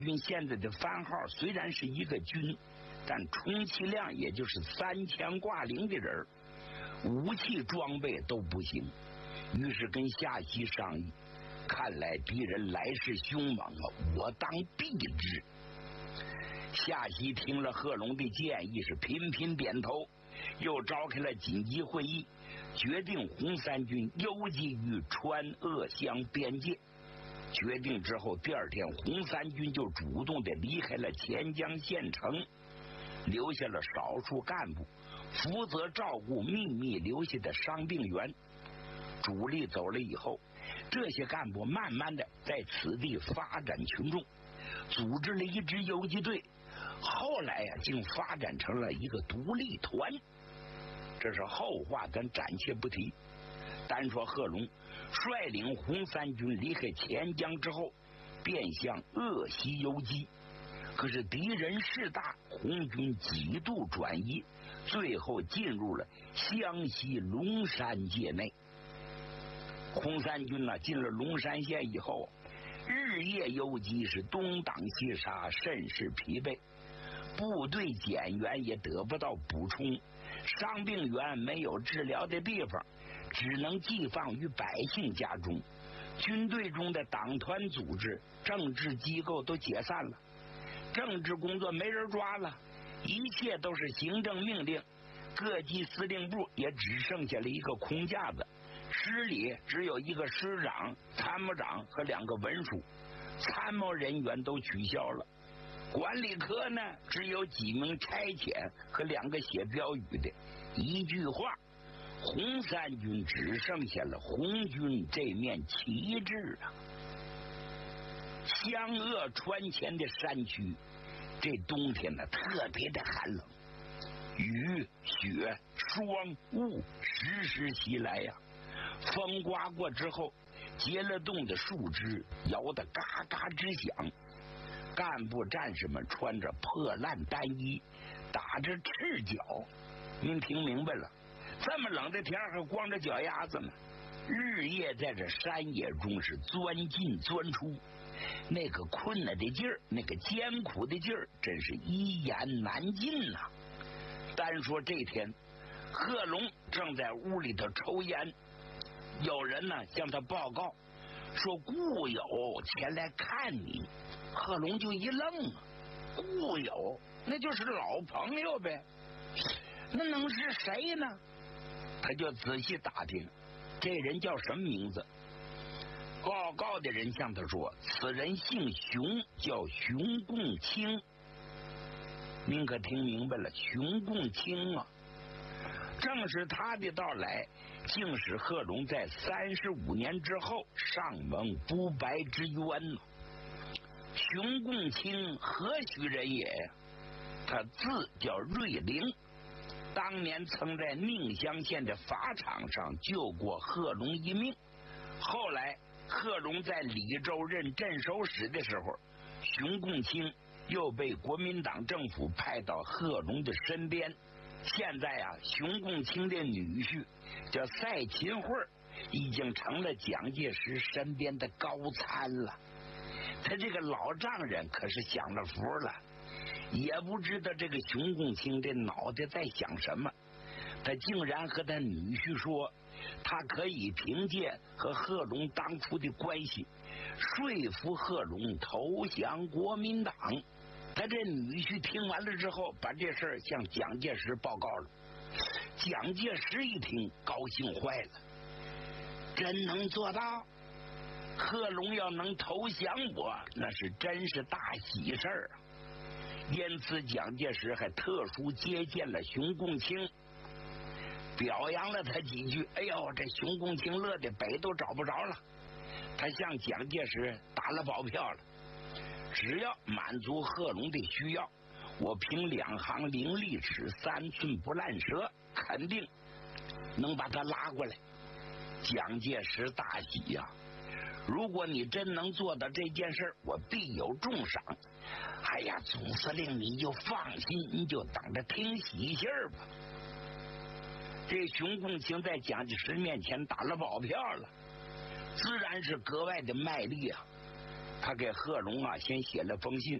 军现在的番号虽然是一个军，但充其量也就是3000挂零的人，武器装备都不行。于是跟夏曦商议，看来敌人来势凶猛啊，我当必之。夏曦听了贺龙的建议是频频点头，又召开了紧急会议，决定红三军游击于川鄂湘边界。决定之后，第二天红三军就主动的离开了钱江县城，留下了少数干部负责照顾秘密留下的伤病员。主力走了以后，这些干部慢慢的在此地发展群众，组织了一支游击队，后来竟发展成了一个独立团。这是后话，咱暂且不提。单说贺龙率领红三军离开钱江之后，便向鄂西游击。可是敌人势大，红军几度转移，最后进入了湘西龙山界内。红三军进了龙山县以后，日夜游击是东挡西杀，甚是疲惫。部队减员也得不到补充，伤病员没有治疗的地方，只能寄放于百姓家中。军队中的党团组织、政治机构都解散了，政治工作没人抓了，一切都是行政命令。各级司令部也只剩下了一个空架子，师里只有一个师长、参谋长和2个文书，参谋人员都取消了。管理科呢，只有几名差遣和2个写标语的。一句话，红三军只剩下了红军这面旗帜啊！湘鄂川黔的山区，这冬天呢特别的寒冷，雨雪霜雾时时袭来呀。风刮过之后，结了冻的树枝摇得嘎嘎直响。干部战士们穿着破烂单衣，打着赤脚。您听明白了，这么冷的天还光着脚丫子呢，日夜在这山野中是钻进钻出，那个困难的劲儿，那个艰苦的劲儿，真是一言难尽呐。单说这天，贺龙正在屋里头抽烟，有人呢向他报告说故友前来看你。贺龙就一愣啊，故友那就是老朋友呗，那能是谁呢？他就仔细打听，这人叫什么名字。报告的人向他说，此人姓熊，叫熊共清。您可听明白了，熊共清啊，正是他的到来，竟使贺龙在35年之后上蒙不白之冤呢。熊共清何许人也？他字叫瑞陵，当年曾在宁乡县的法场上救过贺龙一命。后来贺龙在李州任镇守使的时候，熊共清又被国民党政府派到贺龙的身边。现在熊共清的女婿叫赛勤慧，已经成了蒋介石身边的高参了。他这个老丈人可是享了福了，也不知道这个熊共清这脑袋在想什么，他竟然和他女婿说，他可以凭借和贺龙当初的关系，说服贺龙投降国民党。他这女婿听完了之后，把这事儿向蒋介石报告了。蒋介石一听，高兴坏了，真能做到？贺龙要能投降我，那是真是大喜事儿啊！因此蒋介石还特殊接见了熊共清，表扬了他几句。哎呦，这熊共清乐得北都找不着了。他向蒋介石打了保票了，只要满足贺龙的需要，我凭2行伶俐齿3寸不烂舌，肯定能把他拉过来。蒋介石大喜呀！如果你真能做到这件事，我必有重赏。哎呀，总司令你就放心，你就等着听喜信儿吧。这熊共清在蒋介石面前打了保票了，自然是格外的卖力啊。 他给贺龙啊先写了封信，